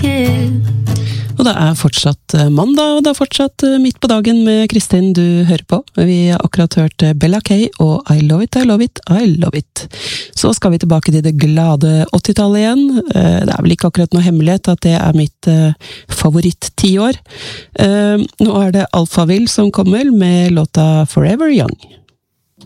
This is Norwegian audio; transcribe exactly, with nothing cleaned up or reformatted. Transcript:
kid. Og det er fortsatt mandag, og det er fortsatt midt på dagen med Kristin du hører på. Vi har akkurat hørt Bella Kay og I Love It, I Love It, I Love It. Så skal vi tilbake til det glade åttitallet igjen. Det er vel ikke akkurat noe hemmelighet at det er mitt favoritt-tiår. Nå er det Alphaville som kommer med låta Forever Young.